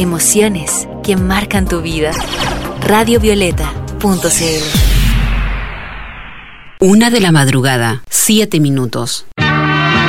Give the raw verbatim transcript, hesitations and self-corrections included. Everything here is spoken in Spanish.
Emociones que marcan tu vida. radio violeta punto c l. Una de la madrugada, siete minutos.